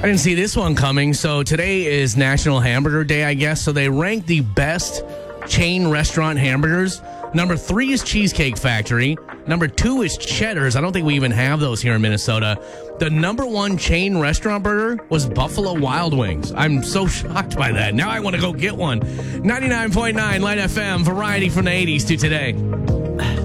I didn't see this one coming. So today is National Hamburger Day, I guess. So they rank the best chain restaurant hamburgers. Number 3 is Cheesecake Factory. Number 2 is Cheddar's. I don't think we even have those here in Minnesota. The number 1 chain restaurant burger was Buffalo Wild Wings. I'm so shocked by that. Now I want to go get one. 99.9 Light FM, variety from the 80s to today.